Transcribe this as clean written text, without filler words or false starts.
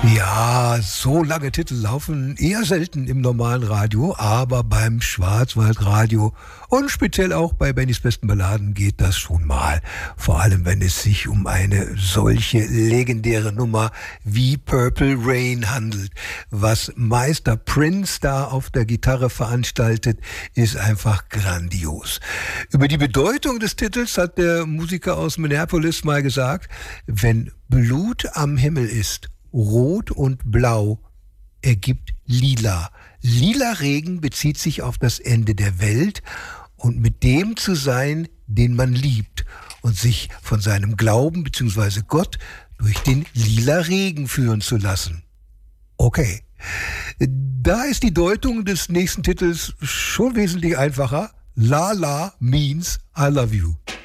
Ja, so lange Titel laufen eher selten im normalen Radio, aber beim Schwarzwaldradio und speziell auch bei Bennys besten Balladen geht das schon mal. Vor allem, wenn es sich um eine solche legendäre Nummer wie Purple Rain handelt. Was Meister Prince da auf der Gitarre veranstaltet, ist einfach grandios. Über die Bedeutung des Titels hat der Musiker aus Minneapolis mal gesagt: Wenn Blut am Himmel ist, Rot und Blau ergibt Lila. Lila Regen bezieht sich auf das Ende der Welt und mit dem zu sein, den man liebt und sich von seinem Glauben bzw. Gott durch den lila Regen führen zu lassen. Okay, da ist die Deutung des nächsten Titels schon wesentlich einfacher. La La means I love you.